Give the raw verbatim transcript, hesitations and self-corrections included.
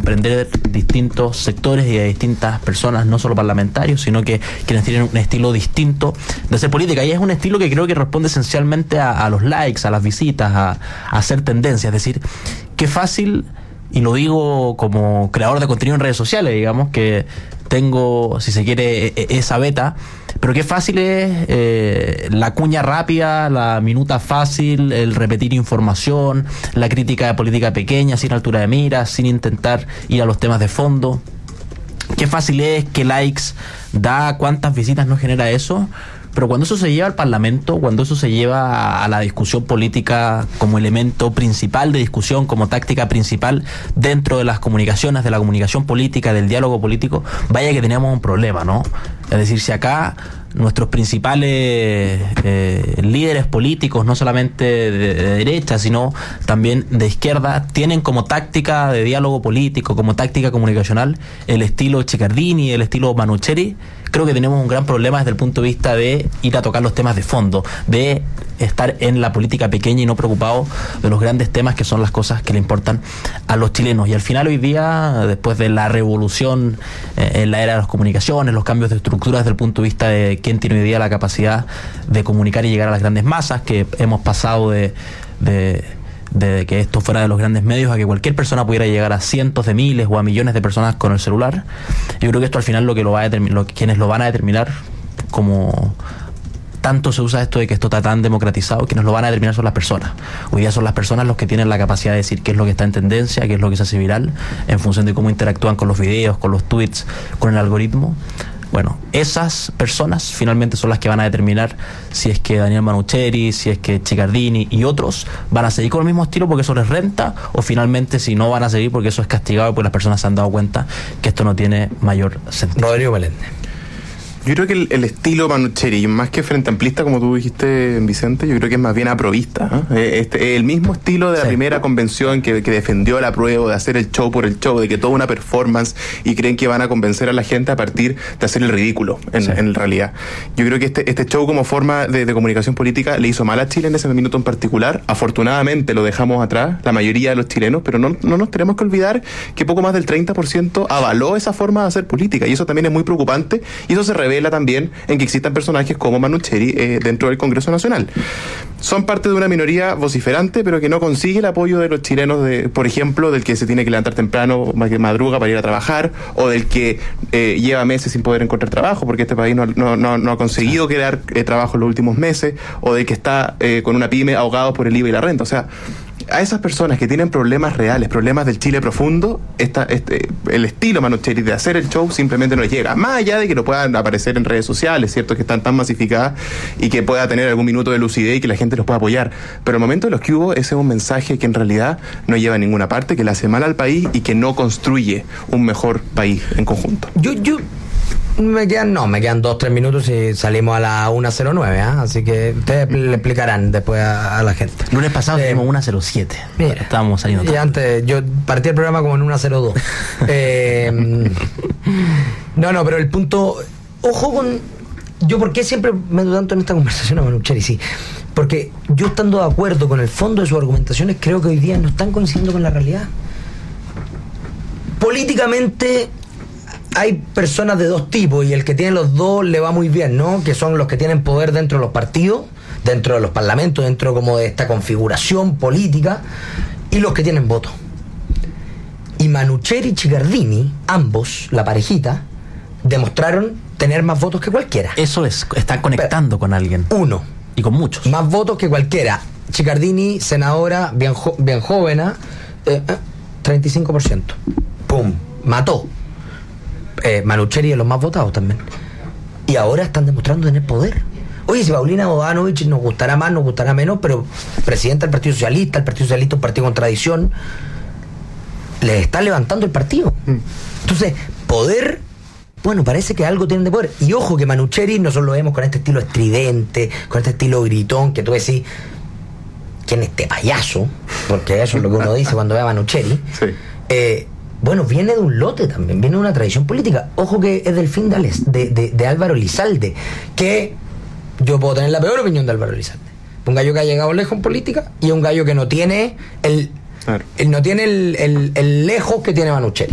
comprender distintos sectores y a distintas personas, no solo parlamentarios, sino que quienes tienen un estilo distinto de hacer política. Y es un estilo que creo que responde esencialmente a, a los likes, a las visitas, a, a hacer tendencia. Es decir, qué fácil, y lo digo como creador de contenido en redes sociales, digamos, que tengo, si se quiere, esa beta, pero qué fácil es eh, la cuña rápida, la minuta fácil, el repetir información, la crítica de política pequeña, sin altura de miras, sin intentar ir a los temas de fondo. Qué fácil es, qué likes da, cuántas visitas no genera eso. Pero cuando eso se lleva al Parlamento, cuando eso se lleva a la discusión política como elemento principal de discusión, como táctica principal dentro de las comunicaciones, de la comunicación política, del diálogo político, vaya que tenemos un problema, ¿no? Es decir, si acá nuestros principales eh, líderes políticos, no solamente de, de derecha, sino también de izquierda, tienen como táctica de diálogo político, como táctica comunicacional, el estilo Cicardini, el estilo Manucheri, creo que tenemos un gran problema desde el punto de vista de ir a tocar los temas de fondo, de estar en la política pequeña y no preocupado de los grandes temas que son las cosas que le importan a los chilenos. Y al final hoy día, después de la revolución eh, en la era de las comunicaciones, los cambios de estructura desde el punto de vista de quién tiene hoy día la capacidad de comunicar y llegar a las grandes masas, que hemos pasado de... de de que esto fuera de los grandes medios a que cualquier persona pudiera llegar a cientos de miles o a millones de personas con el celular. Yo creo que esto al final lo que lo va a determinar, quienes lo van a determinar, como tanto se usa esto de que esto está tan democratizado, quienes lo van a determinar son las personas. Hoy día son las personas los que tienen la capacidad de decir qué es lo que está en tendencia, qué es lo que se hace viral, en función de cómo interactúan con los videos, con los tweets, con el algoritmo. Bueno, esas personas finalmente son las que van a determinar si es que Daniel Manucheri, si es que Cicardini y otros van a seguir con el mismo estilo porque eso les renta, o finalmente si no van a seguir porque eso es castigado y porque las personas se han dado cuenta que esto no tiene mayor sentido. Rodrigo Meléndez. Yo creo que el, el estilo Manucheri, más que frente amplista, como tú dijiste, Vicente, yo creo que es más bien aprovista, ¿eh? Este, el mismo estilo de la sí. primera convención que, que defendió el apruebo, de hacer el show por el show, de que toda una performance, y creen que van a convencer a la gente a partir de hacer el ridículo, en, sí. en realidad. Yo creo que este, este show como forma de, de comunicación política le hizo mal a Chile en ese minuto en particular. Afortunadamente lo dejamos atrás, la mayoría de los chilenos, pero no, no nos tenemos que olvidar que poco más del treinta por ciento avaló esa forma de hacer política, y eso también es muy preocupante, y eso se revela también en que existan personajes como Manucheri eh, dentro del Congreso Nacional. Son parte de una minoría vociferante, pero que no consigue el apoyo de los chilenos, de, por ejemplo, del que se tiene que levantar temprano, madruga para ir a trabajar, o del que eh, lleva meses sin poder encontrar trabajo, porque este país no, no, no, no ha conseguido crear eh, trabajo en los últimos meses, o del que está eh, con una pyme ahogado por el I V A y la renta. O sea, a esas personas que tienen problemas reales, problemas del Chile profundo, esta, este, el estilo Manucheri de hacer el show simplemente no les llega. Más allá de que lo puedan aparecer en redes sociales, ¿cierto? Que están tan masificadas y que pueda tener algún minuto de lucidez y que la gente los pueda apoyar. Pero el momento de los que hubo, ese es un mensaje que en realidad no lleva a ninguna parte, que le hace mal al país y que no construye un mejor país en conjunto. Yo, yo... Me quedan, no, me quedan dos, tres minutos y salimos a la una cero nueve, ¿eh? Así que ustedes le explicarán después a, a la gente. El lunes pasado eh, teníamos una cero siete. Mira, estábamos saliendo. Y antes, yo partí el programa como en una cero dos. eh, no, no, pero el punto, ojo con, yo por qué siempre me meto tanto en esta conversación a Manucheri, sí. Porque yo estando de acuerdo con el fondo de sus argumentaciones, creo que hoy día no están coincidiendo con la realidad. Políticamente hay personas de dos tipos y el que tiene los dos le va muy bien, ¿no? Que son los que tienen poder dentro de los partidos, dentro de los parlamentos, dentro como de esta configuración política, y los que tienen votos. Y Manucheri y Cicardini, ambos, la parejita, demostraron tener más votos que cualquiera. Eso es, están conectando Pero, con alguien. Uno. Y con muchos. Más votos que cualquiera. Cicardini, senadora, bien, jo- bien joven, eh, eh, treinta y cinco por ciento. ¡Pum! Mató. Eh, Manucheri es los más votados también. Y ahora están demostrando tener poder. Oye, si Paulina Bodanovich nos gustará más, nos gustará menos, pero presidenta del Partido Socialista, el Partido Socialista es un partido con tradición, les está levantando el partido. Mm. Entonces, poder, bueno, parece que algo tienen de poder. Y ojo que Manucheri nosotros lo vemos con este estilo estridente, con este estilo gritón, que tú decís, ¿quién es este payaso? Porque eso es lo que uno dice cuando ve a Manucheri. Sí. Eh, Bueno, viene de un lote también, viene de una tradición política. Ojo que es del fin de, de, de, de Álvaro Elizalde, que yo puedo tener la peor opinión de Álvaro Elizalde. Un gallo que ha llegado lejos en política y un gallo que no tiene el, claro. el no tiene el, el, el lejos que tiene Manucheri.